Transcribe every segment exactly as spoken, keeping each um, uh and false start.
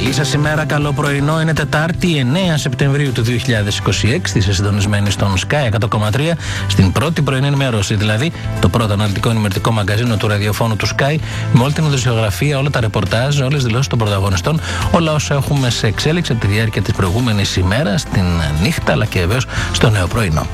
Καλή σας ημέρα, καλό πρωινό. Είναι Τετάρτη εννέα Σεπτεμβρίου του δύο χιλιάδες είκοσι έξι. Είστε συντονισμένοι στον Sky εκατό κόμμα τρία, στην πρώτη πρωινή ενημέρωση, δηλαδή το πρώτο αναλυτικό ενημερωτικό μαγκαζίνο του ραδιοφώνου του Sky, με όλη την ειδησιογραφία, όλα τα ρεπορτάζ, όλες τις δηλώσεις των πρωταγωνιστών, όλα όσα έχουμε σε εξέλιξη από τη διάρκεια της προηγούμενης ημέρας, την νύχτα, αλλά και βεβαίως στο νέο πρωινό.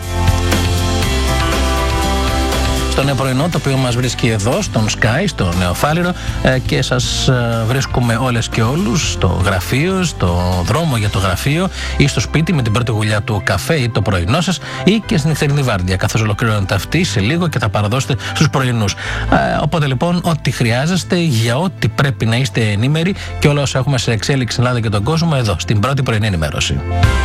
Στο νέο πρωινό, το οποίο μας βρίσκει εδώ, στον Sky, στο Νεοφάλιρο, ε, και σας ε, βρίσκουμε όλες και όλους στο γραφείο, στο δρόμο για το γραφείο ή στο σπίτι με την πρώτη γουλιά του καφέ ή το πρωινό σας, ή και στην νυχτερινή βάρδια, καθώς ολοκληρώνεται αυτή σε λίγο και θα παραδώσετε στους πρωινούς. Ε, οπότε λοιπόν, ό,τι χρειάζεστε, για ό,τι πρέπει να είστε ενήμεροι και όλα όσα έχουμε σε εξέλιξη στην Ελλάδα και τον κόσμο, εδώ, στην πρώτη πρωινή ενημέρωση.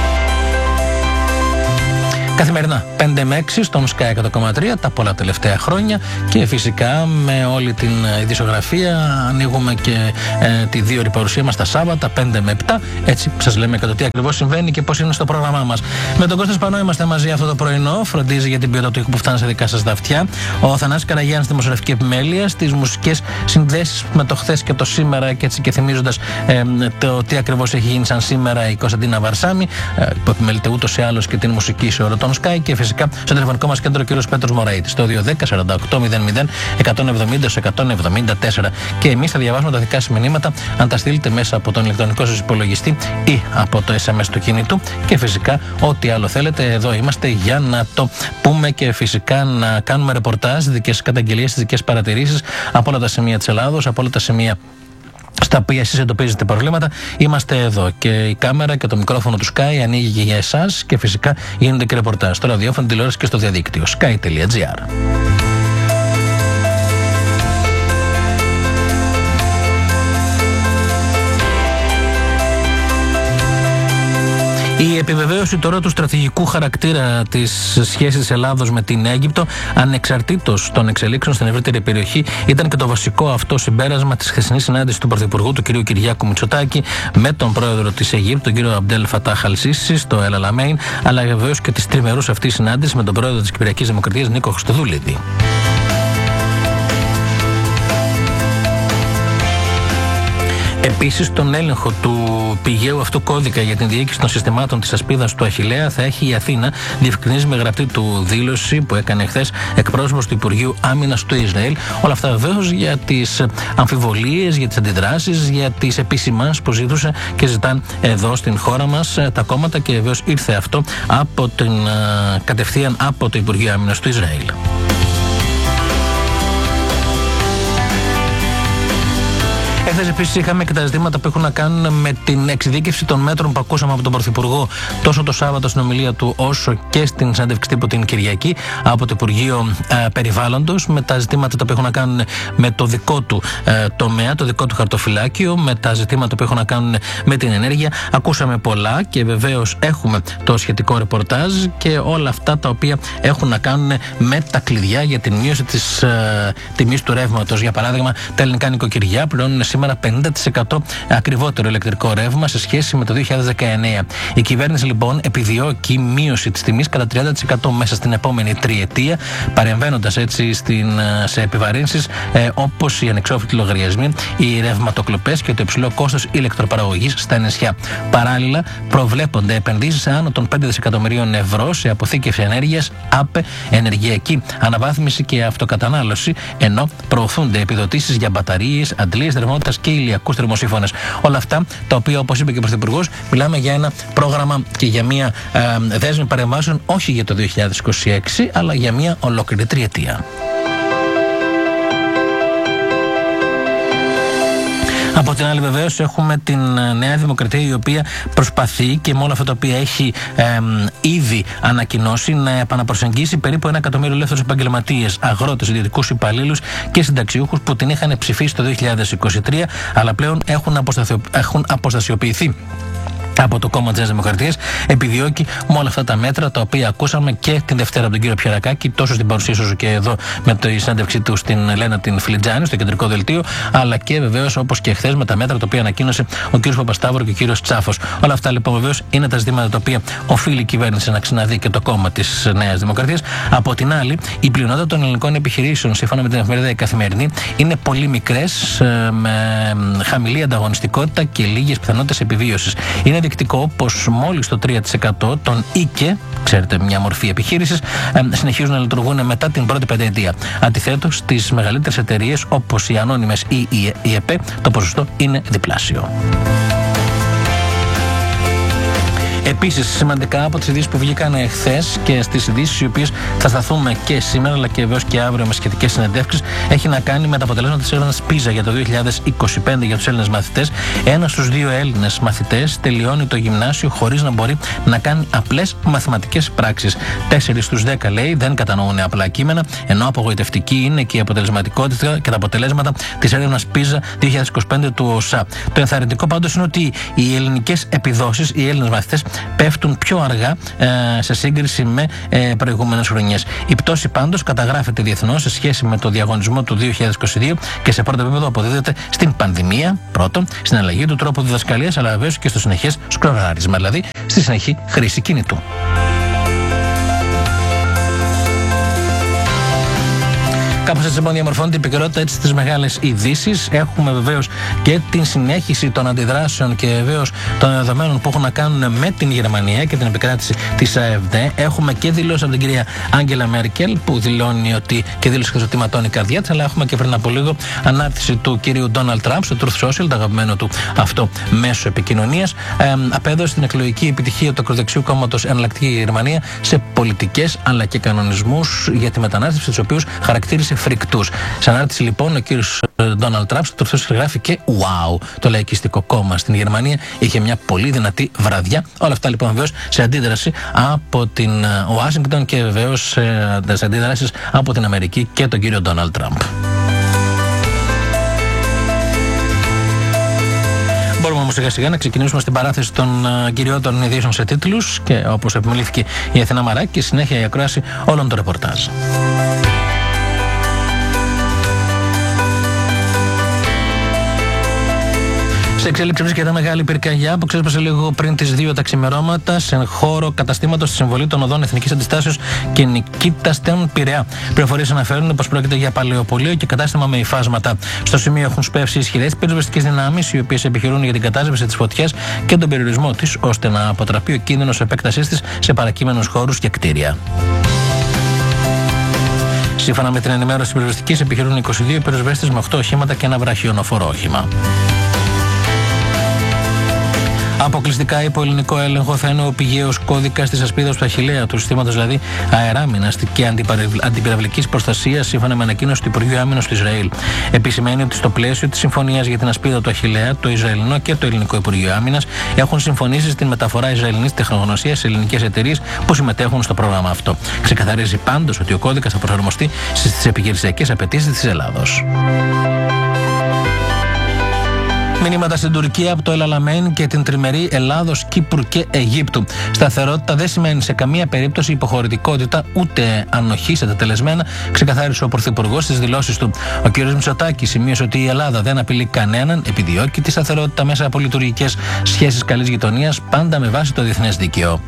Καθημερινά πέντε με έξι στον Sky εκατό κόμμα τρία τα πολλά τελευταία χρόνια, και φυσικά με όλη την ειδησιογραφία ανοίγουμε και ε, τη δύο ώρη παρουσία μας τα Σάββατα πέντε με επτά. Έτσι σας λέμε κατά τι ακριβώς συμβαίνει και πώς είναι στο πρόγραμμά μας. Με τον Κώστα Σπανό είμαστε μαζί αυτό το πρωινό. Φροντίζει για την ποιότητα του ήχου που φτάνει σε δικά σας τα αυτιά. Ο Θανάσης Καραγιάννης στη δημοσιογραφική επιμέλεια, στις μουσικές συνδέσεις με το χθες και το σήμερα, και έτσι και θυμίζοντας ε, το τι ακριβώς έχει γίνει σαν σήμερα η Κωνσταντίνα Βαρσάμι, ε, που επιμελείται ούτως ή άλλως και την μουσική σε όλο τον Sky, και φυσικά στο τηλεφωνικό μας κέντρο ο κύριος Πέτρος Μωραΐτης, στο δύο ένα μηδέν σαράντα οκτώ μηδέν μηδέν εκατόν εβδομήντα εκατόν εβδομήντα τέσσερα. Και εμείς θα διαβάσουμε τα δικά σας μηνύματα, αν τα στείλετε μέσα από τον ηλεκτρονικό σας υπολογιστή ή από το ες εμ ες του κινητού, και φυσικά ό,τι άλλο θέλετε, εδώ είμαστε για να το πούμε, και φυσικά να κάνουμε ρεπορτάζ, δικές καταγγελίες, δικές παρατηρήσεις από όλα τα σημεία της Ελλάδος, από όλα τα σημεία στα οποία εσείς εντοπίζετε προβλήματα. Είμαστε εδώ, και η κάμερα και το μικρόφωνο του Sky ανοίγει και για εσάς, και φυσικά γίνονται και ρεπορτάζ στο ραδιόφωνο, τηλεόραση και στο διαδίκτυο sky τελεία gr. Η επιβεβαίωση τώρα του στρατηγικού χαρακτήρα της σχέσης της Ελλάδος με την Αίγυπτο, ανεξαρτήτως των εξελίξεων στην ευρύτερη περιοχή, ήταν και το βασικό αυτό συμπέρασμα της χθεσινής συνάντησης του Πρωθυπουργού, του κ. Κυριάκου Μητσοτάκη, με τον πρόεδρο της Αιγύπτου, τον κ. Αμπτέλ Φατάχ Αλ-Σίσι, στο Ελ Αλαμέιν, αλλά βεβαίως και της τριμερούς αυτής συνάντησης με τον πρόεδρο της Κυπριακής Δημοκρατίας, Νίκο Χριστοδουλίδη. Επίσης, τον έλεγχο του πηγαίου αυτού κώδικα για την διοίκηση των συστημάτων της ασπίδας του Αχιλλέα θα έχει η Αθήνα, διευκρινίζει με γραπτή του δήλωση που έκανε χθες εκπρόσωπος του Υπουργείου Άμυνας του Ισραήλ. Όλα αυτά βεβαίως για τις αμφιβολίες, για τις αντιδράσεις, για τις επισημάνσεις που ζητούσε και ζητάνε εδώ στην χώρα μας τα κόμματα, και βεβαίως ήρθε αυτό από την, κατευθείαν από το Υπουργείο Άμυνας του Ισραήλ. Εχθές επίσης είχαμε και τα ζητήματα που έχουν να κάνουν με την εξειδίκευση των μέτρων που ακούσαμε από τον Πρωθυπουργό τόσο το Σάββατο στην ομιλία του, όσο και στην συνέντευξη τύπου την Κυριακή από το Υπουργείο ε, Περιβάλλοντος, με τα ζητήματα που έχουν να κάνουν με το δικό του ε, τομέα, το δικό του χαρτοφυλάκιο, με τα ζητήματα που έχουν να κάνουν με την ενέργεια. Ακούσαμε πολλά, και βεβαίως έχουμε το σχετικό ρεπορτάζ και όλα αυτά τα οποία έχουν να κάνουν με τα κλειδιά για την μείωση της ε, τιμής του ρεύματος. Για παράδειγμα, τα ελληνικά νοικοκυριά πληρώνουν σήμερα πενήντα τοις εκατό ακριβότερο ηλεκτρικό ρεύμα σε σχέση με το δύο χιλιάδες δεκαεννέα. Η κυβέρνηση λοιπόν επιδιώκει μείωση της τιμής κατά τριάντα τοις εκατό μέσα στην επόμενη τριετία, παρεμβαίνοντας έτσι στην, σε επιβαρύνσεις ε, όπως οι ανεξόφλητοι λογαριασμοί, οι ρευματοκλοπές και το υψηλό κόστος ηλεκτροπαραγωγής στα νησιά. Παράλληλα, προβλέπονται επενδύσεις άνω των πέντε δισεκατομμυρίων ευρώ σε αποθήκευση ενέργειας, ΑΠΕ, ενεργειακή αναβάθμιση και αυτοκατανάλωση, ενώ προωθούνται επιδοτήσεις για μπαταρίες, αντλίες θερμότητας και ηλιακούς θερμοσύφωνες. Όλα αυτά τα οποία, όπως είπε και ο Πρωθυπουργός, μιλάμε για ένα πρόγραμμα και για μια ε, δέσμη παρεμβάσεων όχι για το δύο χιλιάδες είκοσι έξι, αλλά για μια ολόκληρη τριετία. Από την άλλη, βεβαίως, έχουμε την Νέα Δημοκρατία, η οποία προσπαθεί και με όλα αυτά τα οποία έχει ε, ήδη ανακοινώσει να επαναπροσεγγίσει περίπου ένα εκατομμύριο ελεύθερους επαγγελματίες, αγρότες, ιδιωτικούς υπαλλήλους και συνταξιούχους που την είχαν ψηφίσει το δύο χιλιάδες είκοσι τρία, αλλά πλέον έχουν, αποστασιο... έχουν αποστασιοποιηθεί από το κόμμα της Νέας Δημοκρατίας επιδιώκει με όλα αυτά τα μέτρα τα οποία ακούσαμε και την Δευτέρα από τον κύριο Πιερακάκη, τόσο στην παρουσίαση όσο και εδώ με τη συνέντευξή του στην Ελένα την Φιλιτζάνη, στο κεντρικό δελτίο, αλλά και βεβαίως όπως και χθες με τα μέτρα τα οποία ανακοίνωσε ο κύριος Παπασταύρου και ο κύριος Τσάφος. Όλα αυτά λοιπόν βεβαίως είναι τα ζητήματα τα οποία οφείλει η κυβέρνηση να ξαναδεί και το κόμμα της Νέας Δημοκρατίας. Από την άλλη, η πλειονότητα των ελληνικών επιχειρήσεων, σύμφωνα με την εφημερίδα Η Καθημερινή, είναι πολύ μικρές, με χαμηλή ανταγωνιστικότητα και λίγες πιθανότητες επιβίωσης. Είναι δεικτικό πως μόλις το τρία τοις εκατό των ΙΚΕ, ξέρετε, μια μορφή επιχείρησης, συνεχίζουν να λειτουργούν μετά την πρώτη πενταετία. Αντιθέτως, στις μεγαλύτερες εταιρείες όπως οι ανώνυμες ή η ΕΠΕ, το ποσοστό είναι διπλάσιο. Επίσης, σημαντικά από τις ειδήσεις που βγήκαν χθες και στις ειδήσεις οι οποίες θα σταθούμε και σήμερα αλλά και βεβαίως και αύριο με σχετικές συνεντεύξεις, έχει να κάνει με τα αποτελέσματα της έρευνας πίζα για το δύο χιλιάδες είκοσι πέντε για τους Έλληνες μαθητές. Ένας στους δύο Έλληνες μαθητές τελειώνει το γυμνάσιο χωρίς να μπορεί να κάνει απλές μαθηματικές πράξεις. Τέσσερις στους δέκα, λέει, δεν κατανοούν απλά κείμενα, ενώ απογοητευτική είναι και η αποτελεσματικότητα και τα αποτελέσματα της έρευνας πίζα δύο χιλιάδες είκοσι πέντε του ΟΣΑ. Το ενθαρρυντικό πάντως είναι ότι οι ελληνικές επιδόσεις, οι Έλληνες μαθητές, πέφτουν πιο αργά ε, σε σύγκριση με ε, προηγούμενες χρονιές. Η πτώση πάντως καταγράφεται διεθνώς σε σχέση με το διαγωνισμό του δύο χιλιάδες είκοσι δύο και σε πρώτο επίπεδο αποδίδεται στην πανδημία, πρώτον, στην αλλαγή του τρόπου διδασκαλίας, αλλά βεβαίως και στο συνεχές σκρολάρισμα, δηλαδή στη συνεχή χρήση κινητού. Κάπως έτσι λοιπόν διαμορφώνεται η επικαιρότητα έτσι στις μεγάλες ειδήσεις. Έχουμε βεβαίως και την συνέχιση των αντιδράσεων και βεβαίως των δεδομένων που έχουν να κάνουν με την Γερμανία και την επικράτηση της ΑΕΒΔ. Έχουμε και δηλώσεις από την κυρία Άγγελα Μέρκελ που δηλώνει ότι και δήλωσε ότι ματώνει η καρδιά της, αλλά έχουμε και πριν από λίγο ανάρτηση του κυρίου Ντόναλντ Τραμπ στο Truth Social, το αγαπημένο του αυτό μέσο επικοινωνίας. Ε, απέδωσε την εκλογική επιτυχία του ακροδεξιού κόμματος Εναλλακτική Γερμανία σε πολιτικές αλλά και κανονισμούς για τη μετανάστευση, τους οποίους χαρακτήρισε φρικτούς. Σε ανάρτηση λοιπόν ο κύριος Ντόναλντ Τραμπ στο Truth Social γράφει και wow, το λαϊκιστικό κόμμα στην Γερμανία είχε μια πολύ δυνατή βραδιά. Όλα αυτά λοιπόν βεβαίως σε αντίδραση από την Ουάσιγκτον και βεβαίως σε αντίδρασεις από την Αμερική και τον κύριο Ντόναλντ Τραμπ. Μπορούμε όμως σιγά σιγά να ξεκινήσουμε στην παράθεση των uh, κυριότερων ειδήσεων σε τίτλους και όπως επιμελήθηκε η Αθηνά Μαράκη και συνέχεια η ακρόαση όλων των ρεπορτάζ. Σε εξέλιξη βρίσκεται μεγάλη πυρκαγιά που ξέσπασε λίγο πριν τις δύο τα ξημερώματα σε χώρο καταστήματος στη συμβολή των οδών Εθνικής Αντιστάσεως και Νικήτα Στέων Πειραιά. Πληροφορίες αναφέρουν πως πρόκειται για παλαιοπολείο και κατάστημα με υφάσματα. Στο σημείο έχουν σπεύσει ισχυρές πυροσβεστικές δυνάμεις, οι οποίες επιχειρούν για την κατάσβεση της φωτιάς και τον περιορισμό της, ώστε να αποτραπεί ο κίνδυνος επέκτασής της σε παρακείμενους χώρους και κτίρια. Σύμφωνα με την ενημέρωση της πυροσβεστικής, επιχειρούν είκοσι δύο πυροσβέστες με οκτώ οχήματα και ένα βραχιονοφορό όχημα. Αποκλειστικά υπό ελληνικό έλεγχο θα είναι ο πηγαίος κώδικας της ασπίδας του Αχιλλέα, του συστήματος δηλαδή αεράμινας και αντιπυραυλικής προστασίας, σύμφωνα με ανακοίνωση του Υπουργείου Άμυνας του Ισραήλ. Επισημαίνει ότι στο πλαίσιο της συμφωνίας για την ασπίδα του Αχιλλέα, το Ισραηλινό και το Ελληνικό Υπουργείο Άμυνας έχουν συμφωνήσει στην μεταφορά Ισραηλινής τεχνογνωσίας σε ελληνικές εταιρείες που συμμετέχουν στο πρόγραμμα αυτό. Ξεκαθαρίζει πάντως ότι ο κώδικας θα προσαρμοστεί στις επιχειρησιακές απαιτήσεις της Ελλάδος. Μηνύματα στην Τουρκία από το Ελαλαμέν και την τριμερή Ελλάδος, Κύπρου και Αιγύπτου. Σταθερότητα δεν σημαίνει σε καμία περίπτωση υποχωρητικότητα ούτε ανοχή σε τετελεσμένα, ξεκαθάρισε ο Πρωθυπουργός στις δηλώσεις του. Ο κ. Μητσοτάκης σημείωσε ότι η Ελλάδα δεν απειλεί κανέναν, επιδιώκει τη σταθερότητα μέσα από λειτουργικές σχέσεις καλής γειτονίας, πάντα με βάση το διεθνές δίκαιο.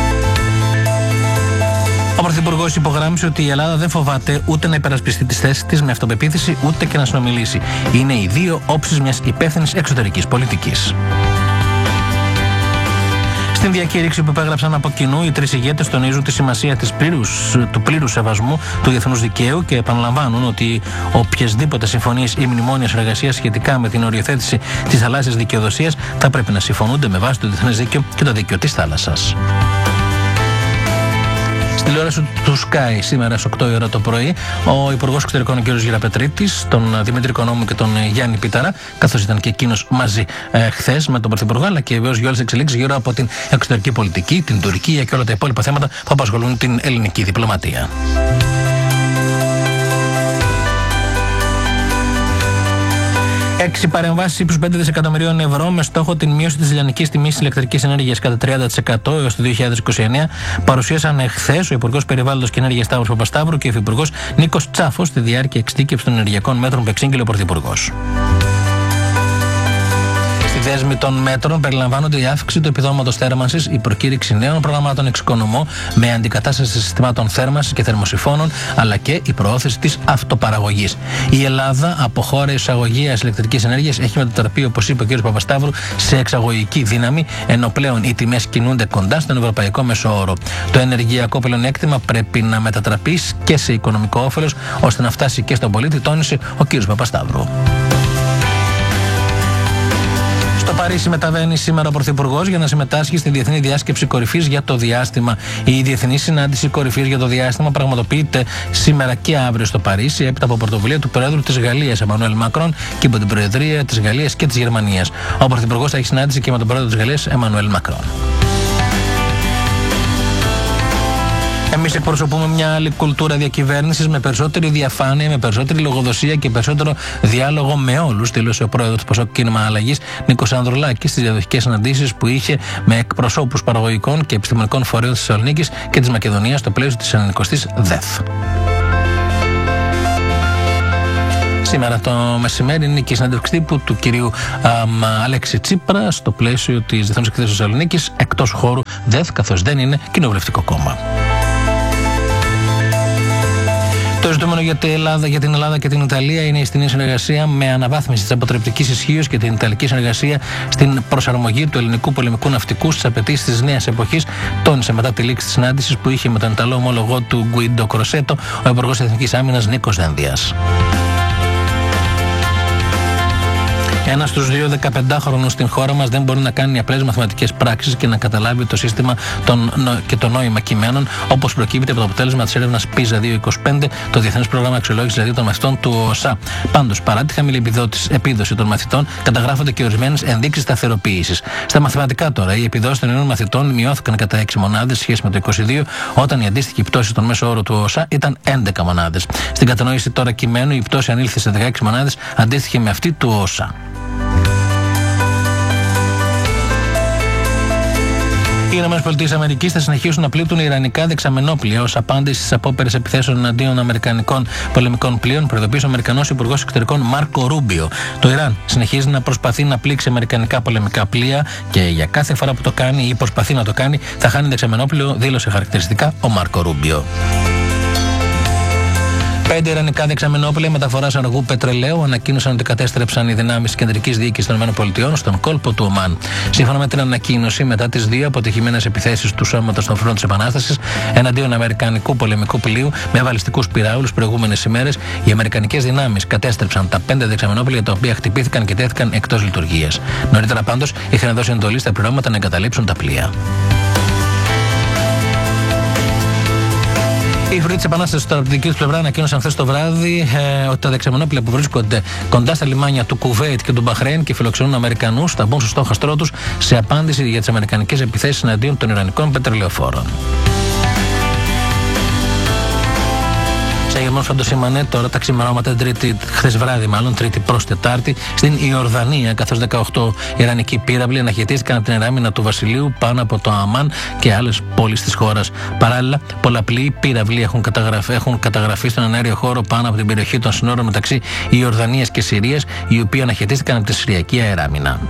Ο Πρωθυπουργός υπογράμμισε ότι η Ελλάδα δεν φοβάται ούτε να υπερασπιστεί τις θέσεις της με αυτοπεποίθηση, ούτε και να συνομιλήσει. Είναι οι δύο όψεις μιας υπεύθυνης εξωτερικής πολιτικής. Στην διακήρυξη που υπέγραψαν από κοινού, οι τρεις ηγέτες τονίζουν τη σημασία της πλήρους, του πλήρους σεβασμού του διεθνούς δικαίου και επαναλαμβάνουν ότι οποιασδήποτε συμφωνίες ή μνημόνια εργασίας σχετικά με την οριοθέτηση της θαλάσσιας δικαιοδοσίας θα πρέπει να συμφωνούνται με βάση το διεθνές δίκαιο και το δίκαιο της θάλασσας. Στη τηλεόραση του Sky σήμερα στις οκτώ η ώρα το πρωί, ο Υπουργός Εξωτερικών κ. Γεραπετρίτης, τον Δημήτρη Οικονόμου και τον Γιάννη Πίταρα, καθώς ήταν και εκείνος μαζί ε, χθες με τον Πρωθυπουργό, αλλά και βεβαίως για όλες τις εξελίξεις γύρω από την εξωτερική πολιτική, την Τουρκία και όλα τα υπόλοιπα θέματα που απασχολούν την ελληνική διπλωματία. Έξι παρεμβάσεις ύψους πέντε δισεκατομμυρίων ευρώ με στόχο την μείωση της λιανικής τιμής ηλεκτρικής ενέργειας κατά τριάντα τοις εκατό έως το δύο χιλιάδες είκοσι εννέα παρουσίασαν εχθές ο Υπουργός Περιβάλλοντος και Ενέργειας Σταύρος Παπασταύρου και ο Υφυπουργός Νίκος Τσάφος στη διάρκεια εξειδίκευσης των ενεργειακών μέτρων που εξήγηλε ο Πρωθυπουργός. Στη δέσμη των μέτρων περιλαμβάνονται η αύξηση του επιδόματος θέρμανσης, η προκήρυξη νέων προγραμμάτων εξοικονομώ με αντικατάσταση συστημάτων θέρμανσης και θερμοσυφώνων, αλλά και η προώθηση της αυτοπαραγωγής. Η Ελλάδα από χώρα εισαγωγείας ηλεκτρικής ενέργειας έχει μετατραπεί, όπως είπε ο κ. Παπασταύρου, σε εξαγωγική δύναμη, ενώ πλέον οι τιμές κινούνται κοντά στον ευρωπαϊκό μεσόωρο. Το ενεργειακό πλεονέκτημα πρέπει να μετατραπεί και σε οικονομικό όφελος, ώστε να φτάσει και στον πολίτη, τόνισε ο κ. Παπασταύρου. Στο Παρίσι μεταβαίνει σήμερα ο Πρωθυπουργός για να συμμετάσχει στη Διεθνή Διάσκεψη Κορυφής για το Διάστημα. Η Διεθνή Συνάντηση Κορυφής για το Διάστημα πραγματοποιείται σήμερα και αύριο στο Παρίσι, έπειτα από πρωτοβουλία του Προέδρου της Γαλλίας, Εμμανουέλ Μακρόν, και υπό την Προεδρία της Γαλλίας και της Γερμανίας. Ο Πρωθυπουργός θα έχει συνάντηση και με τον Πρόεδρο της Γαλλίας, Εμμανουέλ Μακρόν. Εμείς εκπροσωπούμε μια άλλη κουλτούρα διακυβέρνησης με περισσότερη διαφάνεια, με περισσότερη λογοδοσία και περισσότερο διάλογο με όλους, δήλωσε ο πρόεδρος του ΠΑΣΟΚ Κίνημα Αλλαγής, Νίκος Ανδρουλάκης, στις διαδοχικές συναντήσεις που είχε με εκπροσώπους παραγωγικών και επιστημονικών φορέων της Θεσσαλονίκης και της Μακεδονίας στο πλαίσιο της ενενηκοστής ΔΕΘ. Σήμερα το μεσημέρι είναι και η συνέντευξη τύπου του κυρίου αμ, Αλέξη Τσίπρα στο πλαίσιο της Διεθνούς Εκδήλωσης Θεσσαλονίκης, εκτός χώρου ΔΕΘ, καθώς δεν είναι κοινοβουλευτικό κόμμα. Το ζητούμενο για την, Ελλάδα, για την Ελλάδα και την Ιταλία είναι η στενή συνεργασία με αναβάθμιση της αποτρεπτικής ισχύως και την Ιταλική συνεργασία στην προσαρμογή του ελληνικού πολεμικού ναυτικού στις απαιτήσεις της νέας εποχής, τόνισε μετά τη λήξη της συνάντησης που είχε με τον Ιταλό ομολογό του Γκουίντο Κροσέτο ο Υπουργός Εθνικής Άμυνας Νίκος Δένδιας. Ένα στους δύο δεκαπεντάχρονους στην χώρα μας δεν μπορεί να κάνει απλές μαθηματικές πράξεις και να καταλάβει το σύστημα των, και το νόημα κειμένων, όπως προκύπτει από το αποτέλεσμα της έρευνας πίζα δύο είκοσι πέντε, το Διεθνές Πρόγραμμα Αξιολόγησης δηλαδή των Μαθητών του ΟΣΑ. Πάντως, παρά τη χαμηλή επίδοση των μαθητών, καταγράφονται και ορισμένες ενδείξεις σταθεροποίησης. Στα μαθηματικά τώρα, οι επιδόσεις των νέων μαθητών μειώθηκαν κατά έξι μονάδες σε σχέση με το είκοσι δύο, όταν η αντίστοιχη πτώση των μέσο όρο του ΟΣΑ ήταν έντεκα μονάδες. Στην κατανόηση τώρα κειμένου, η πτώση ανήλθε σε δεκαέξι μονάδες, αντίστοιχη με αυτή του ΟΣΑ. Οι ΗΠΑ θα συνεχίσουν να πλήττουν ιρανικά δεξαμενόπλια ως απάντηση στις απόπερες επιθέσεων εναντίον αμερικανικών πολεμικών πλοίων, προειδοποίησε ο Αμερικανός Υπουργός Εξωτερικών Μάρκο Ρούμπιο. Το Ιράν συνεχίζει να προσπαθεί να πλήξει αμερικανικά πολεμικά πλοία και για κάθε φορά που το κάνει ή προσπαθεί να το κάνει θα χάνει δεξαμενόπλιο, δήλωσε χαρακτηριστικά ο Μάρκο Ρούμπιο. Πέντε ιρανικά δεξαμενόπλια μεταφοράς αργού πετρελαίου ανακοίνωσαν ότι κατέστρεψαν οι δυνάμεις της κεντρικής διοίκησης των ΗΠΑ στον κόλπο του Ομάν. Σύμφωνα με την ανακοίνωση, μετά τις δύο αποτυχημένες επιθέσεις του Σώματος των Φρουρών της Επανάστασης εναντίον αμερικανικού πολεμικού πλοίου με βαλιστικούς πυράουλους προηγούμενες ημέρες, οι αμερικανικές δυνάμεις κατέστρεψαν τα πέντε δεξαμενόπλια τα οποία χτυπήθηκαν και τέθηκαν εκτός λειτουργίας. Νωρίτερα πάντως είχαν δώσει εντολή στα πληρώματα να εγκαταλείψουν τα πλοία. Οι φρουροί της Επανάστασης στο δική τους πλευρά ανακοίνωσαν χθες το βράδυ ε, ότι τα δεξαμενόπλια που βρίσκονται κοντά στα λιμάνια του Κουβέιτ και του Μπαχρέιν και φιλοξενούν Αμερικανούς θα μπουν στο στόχαστρό τους σε απάντηση για τις αμερικανικές επιθέσεις εναντίον των ιρανικών πετρελαιοφόρων. Γεγονός φαντοσήμανε τώρα τα ξημερώματα τρίτη, χθες βράδυ μάλλον, Τρίτη προς Τετάρτη, στην Ιορδανία, καθώς δεκαοκτώ ιρανικοί πύραυλοι αναχαιτίστηκαν από την εράμινα του Βασιλείου πάνω από το Αμάν και άλλες πόλεις της χώρας. Παράλληλα, πολλαπλοί πύραυλοι έχουν καταγραφεί, έχουν καταγραφεί στον αέριο χώρο πάνω από την περιοχή των συνόρων μεταξύ Ιορδανίας και Συρίας, οι οποίοι αναχαιτίστηκαν από τη Συριακή αεράμινα.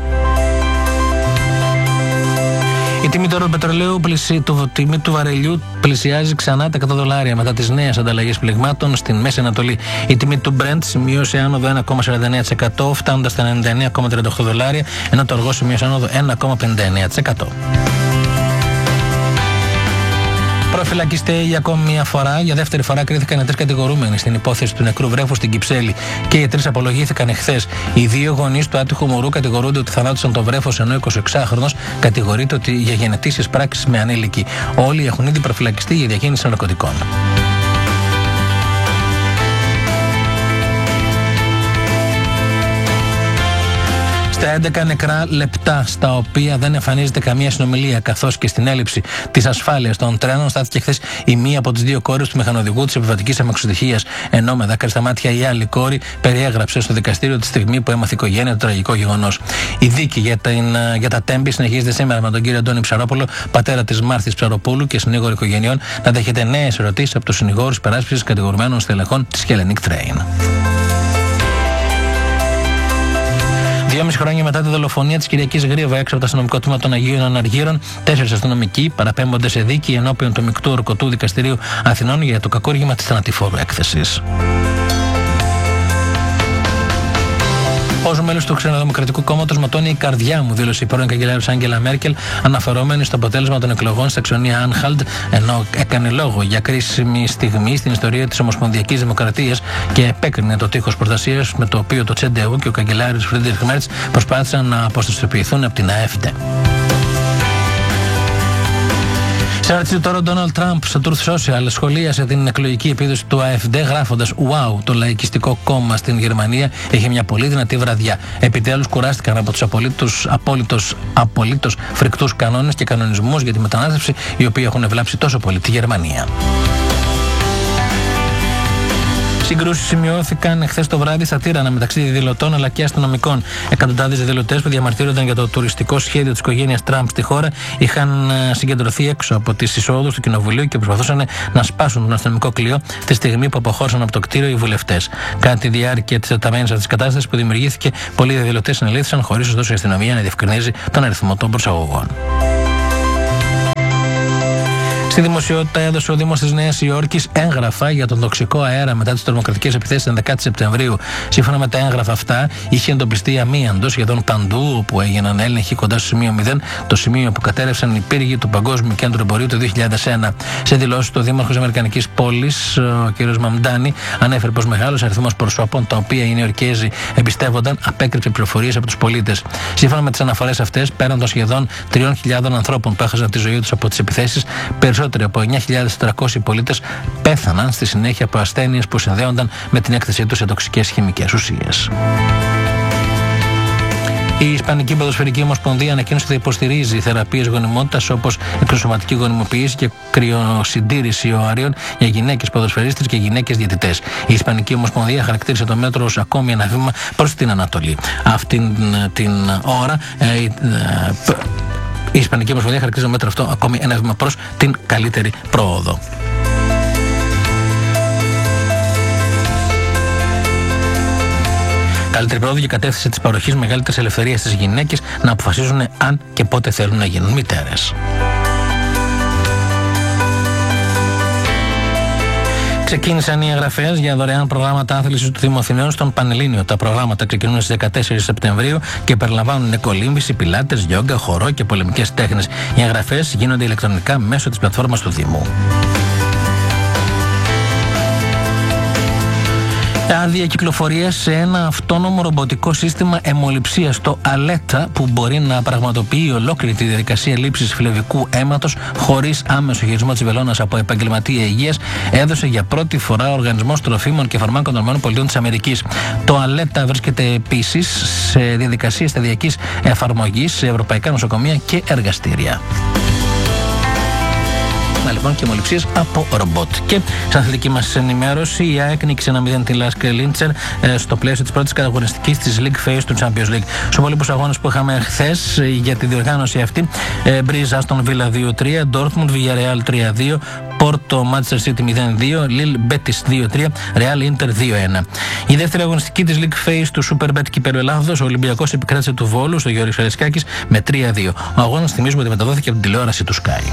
Η τιμή του πετρελαίου, το τιμή του βαρελιού πλησιάζει ξανά τα εκατό δολάρια μετά τις νέες ανταλλαγές πληγμάτων στην Μέση Ανατολή. Η τιμή του Brent σημείωσε άνοδο ένα κόμμα σαράντα εννέα τοις εκατό φτάνοντας στα ενενήντα εννέα κόμμα τριάντα οκτώ δολάρια, ενώ το αργό σημείωσε άνοδο ένα κόμμα πενήντα εννέα τοις εκατό. Προφυλακιστέ για ακόμη μια φορά. Για δεύτερη φορά κρίθηκαν οι τρεις κατηγορούμενοι στην υπόθεση του νεκρού βρέφου στην Κυψέλη και οι τρεις απολογήθηκαν εχθές. Οι δύο γονείς του άτυχου μωρού κατηγορούνται ότι θανάτωσαν τον βρέφος, ενώ ο εικοσιεξάχρονος κατηγορείται ότι για γενετήσεις πράξεις με ανήλικη. Όλοι έχουν ήδη προφυλακιστεί για διακίνηση ναρκωτικών. Στα έντεκα νεκρά λεπτά, στα οποία δεν εμφανίζεται καμία συνομιλία, καθώς και στην έλλειψη της ασφάλειας των τρένων, στάθηκε χθες η μία από τις δύο κόρες του μηχανοδηγού της επιβατικής αμαξοστοιχείας. Ενώ με δάκρυα στα μάτια η άλλη κόρη περιέγραψε στο δικαστήριο τη στιγμή που έμαθε η οικογένεια το τραγικό γεγονός. Η δίκη για, την, για τα Τέμπη συνεχίζεται σήμερα με τον κύριο Αντώνη Ψαρόπουλο, πατέρα της Μάρθης Ψαροπούλου και συνήγορο οικογενειών, να δέχεται νέες ερωτήσεις από τους συνηγόρους υπεράσπισης κατηγορουμένων στελεχών της Hellenic Train. Δυόμιση χρόνια μετά τη δολοφονία της Κυριακής Γρίβα έξω από το αστυνομικό τμήμα των Αγίων Αναργύρων, τέσσερις αστυνομικοί παραπέμπονται σε δίκη ενώπιον του Μεικτού Ορκωτού Δικαστηρίου Αθηνών για το κακούργημα της θανατηφόρου έκθεσης. Ως μέλος του Ξενοδημοκρατικού Κόμματος ματώνει η καρδιά μου, δήλωσε η πρώην καγκελάριος Άγγελα Μέρκελ, αναφερόμενη στο αποτέλεσμα των εκλογών στα Αξιονία Άνχαλντ, ενώ έκανε λόγο για κρίσιμη στιγμή στην ιστορία της Ομοσπονδιακής Δημοκρατίας και επέκρινε το τείχος προστασίας με το οποίο το Τσεντεού και ο καγκελάριος Φρίντριχ Μέρτς προσπάθησαν να αποστασιοποιηθούν από την ΑΕΦΔΕ. Σε ερώτηση τώρα, ο Ντόναλντ Τραμπ στο Truth Social σχολίασε την εκλογική επίδοση του ΑΕΦΔΕ γράφοντας «Wow, το λαϊκιστικό κόμμα στην Γερμανία έχει μια πολύ δυνατή βραδιά. Επιτέλους κουράστηκαν από τους απολύτως, απόλυτος, απολύτως φρικτούς κανόνες και κανονισμούς για τη μετανάστευση, οι οποίοι έχουν ευλάψει τόσο πολύ τη Γερμανία». Συγκρούσεις σημειώθηκαν χθες το βράδυ στα Τύρανα μεταξύ διαδηλωτών αλλά και αστυνομικών. Εκατοντάδες διαδηλωτές που διαμαρτύρονταν για το τουριστικό σχέδιο της οικογένειας Τραμπ στη χώρα είχαν συγκεντρωθεί έξω από τις εισόδους του Κοινοβουλίου και προσπαθούσαν να σπάσουν τον αστυνομικό κλειό τη στιγμή που αποχώρησαν από το κτίριο οι βουλευτές. Κατά τη διάρκεια της τεταμένης αυτής κατάστασης που δημιουργήθηκε, πολλοί διαδηλωτές συνελήφθησαν, χωρίς ωστόσο η αστυνομία να διευκρινίζει τον αριθμό των προσαγωγών. Στη δημοσιότητα έδωσε ο Δήμος της Νέας Υόρκης έγγραφα για τον τοξικό αέρα μετά τις τρομοκρατικές επιθέσεις της δεκάτη Σεπτεμβρίου. Σύμφωνα με τα έγγραφα αυτά, είχε εντοπιστεί αμίαντος σχεδόν παντού όπου έγιναν έλεγχοι κοντά στο σημείο μηδέν, το σημείο που κατέρευσαν οι πύργοι του Παγκόσμιου Κέντρου Εμπορίου το δύο χιλιάδες ένα. Σε δηλώσεις του Δήμαρχος Αμερικανικής Πόλης, ο κ. Μαμντάνη, ανέφερε πως μεγάλος αριθμός προσώπων, τα οποία οι Νεοϊορκέζοι εμπιστεύονταν, απέκρυψε πληροφορίες από τους πολίτες. Σύμφωνα με τις αναφορές αυτές, πέραν των σχεδόν τριών χιλιάδων ανθρώπων που έχασαν τη ζωή τους από τις επιθέσεις, περισσότεροι από εννιά χιλιάδες τετρακόσιοι πολίτες πέθαναν στη συνέχεια από ασθένειες που συνδέονταν με την έκθεσή τους σε τοξικές χημικές ουσίες. Η Ισπανική Ποδοσφαιρική Ομοσπονδία ανακοίνωσε ότι υποστηρίζει θεραπείες γονιμότητας όπως εξωσωματική γονιμοποίηση και κρυοσυντήρηση οαρίων για γυναίκες ποδοσφαιρίστες και γυναίκες διαιτητές. Η Ισπανική Ομοσπονδία χαρακτήρισε το μέτρο ως ακόμη ένα βήμα προς την Ανατολή. Αυτήν την ώρα ε, ε, η Ισπανική Ομοσπονδία χαρακτηρίζει το μέτρο αυτό ακόμη ένα βήμα προς την καλύτερη πρόοδο. Καλύτερη πρόοδο και κατεύθυνση της παροχής μεγαλύτερης ελευθερίας στις γυναίκες να αποφασίζουν αν και πότε θέλουν να γίνουν μητέρες. Ξεκίνησαν οι εγγραφές για δωρεάν προγράμματα άθλησης του Δήμου Αθηναίων στον Πανελλήνιο. Τα προγράμματα ξεκινούν στις δεκατέσσερις Σεπτεμβρίου και περιλαμβάνουν εκολύμβηση, πιλάτες, γιόγκα, χορό και πολεμικές τέχνες. Οι εγγραφές γίνονται ηλεκτρονικά μέσω της πλατφόρμας του Δήμου. Άδεια κυκλοφορία σε ένα αυτόνομο ρομποτικό σύστημα αιμοληψίας, το Αλέτα, που μπορεί να πραγματοποιεί ολόκληρη τη διαδικασία λήψης φλεβικού αίματος χωρίς άμεσο χειρισμό της βελόνας από επαγγελματία υγείας, έδωσε για πρώτη φορά ο Οργανισμός Τροφίμων και Φαρμάκων των ΗΠΑ. Το Αλέτα βρίσκεται επίσης σε διαδικασία σταδιακής εφαρμογής σε ευρωπαϊκά νοσοκομεία και εργαστήρια. Λοιπόν, και αιμοληψίες από ρομπότ. Και σαν αθλητική μας ενημέρωση, η ΑΕΚ νίκησε ένα μηδέν τη Λάσκ Λίντσερ στο πλαίσιο της πρώτης καταγωνιστικής της League Phase του Champions League. Στους υπόλοιπους αγώνες που είχαμε χθες για τη διοργάνωση αυτή, Μπριζ Άστον Βίλα δύο τρία, Ντόρτμουντ Villarreal τρία δύο, Πόρτο Manchester City μηδέν δύο, Λιλ Μπέτις δύο τρία, Real Ίντερ δύο ένα. Η δεύτερη αγωνιστική της League Phase του Superbet Κυπέλλου Ελλάδος, ο Ολυμπιακός επικράτησε του Βόλου στο Γιώργος Χαρισκάκης με τρία δύο. Ο αγώνας, θυμίζουμε, ότι μεταδόθηκε από την τηλεόραση του Sky.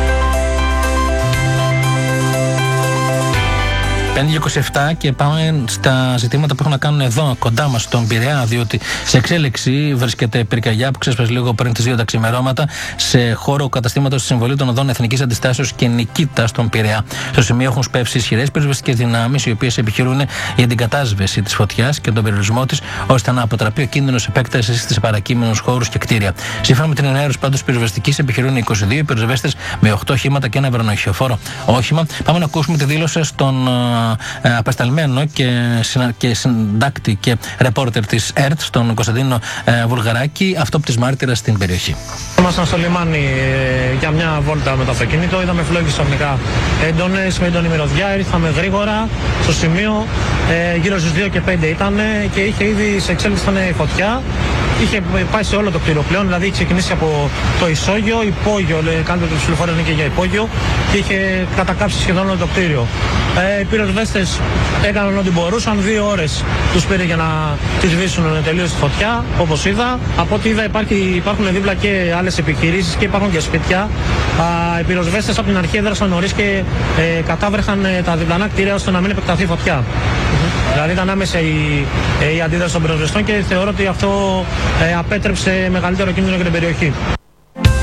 πέντε και είκοσι επτά και πάμε στα ζητήματα που έχουν να κάνουν εδώ κοντά μας στον Πειραιά, διότι σε εξέλιξη βρίσκεται πυρκαγιά που ξέσπασε λίγο πριν τις δύο τα ξημερώματα σε χώρο καταστήματος της Συμβολή των Οδών Εθνικής Αντιστάσεως και Νικήτα στον Πειραιά. Στο σημείο έχουν σπεύσει ισχυρές πυροσβεστικές δυνάμεις, οι οποίες επιχειρούν για την κατάσβεση της φωτιάς και τον περιορισμό της, ώστε να αποτραπεί ο κίνδυνος επέκτασης στις παρακείμενους χώρους και κτίρια. Σύμφωνα με την ενημέρωση πάντως πυροσβεστικής, επιχειρούν είκοσι δύο πυροσβέστες με οκτώ οχήματα και ένα βρονοχιοφόρο όχημα. Πάμε να ακούσουμε τη δήλωση στον ε, απεσταλμένο και, συνα, και συντάκτη και ρεπόρτερ της ΕΡΤ, τον Κωνσταντίνο ε, Βουλγαράκη, αυτόπτης μάρτυρα στην περιοχή. Ήμασταν στο λιμάνι ε, για μια βόλτα με το αυτοκίνητο, είδαμε φλόγες ξαφνικά έντονες, με έντονη μυρωδιά, ήρθαμε γρήγορα στο σημείο, ε, γύρω στους δύο και πέντε ήταν και είχε ήδη σε εξέλιξη η φωτιά. Είχε πάει σε όλο το κτίριο πλέον, δηλαδή είχε ξεκινήσει από το ισόγειο, υπόγειο, κάνετε το ψηφοφόρο είναι και για υπόγειο, και είχε κατακάψει σχεδόν όλο το κτίριο. Ε, οι πυροσβέστες έκαναν ό,τι μπορούσαν, δύο ώρες τους πήρε για να τη σβήσουν τελείως τη φωτιά, όπως είδα. Από ό,τι είδα υπάρχει, υπάρχουν δίπλα και άλλες επιχειρήσεις και υπάρχουν και σπίτια. Α, οι πυροσβέστες από την αρχή έδρασαν νωρίς και ε, κατάβρεχαν ε, τα διπλανά κτίρια ώστε να μην επεκταθεί η φωτιά. Mm-hmm. Δηλαδή ήταν άμεσα η, η αντίδραση των πυροσβεστών και θεωρώ ότι αυτό ε, απέτρεψε μεγαλύτερο κίνδυνο για την περιοχή.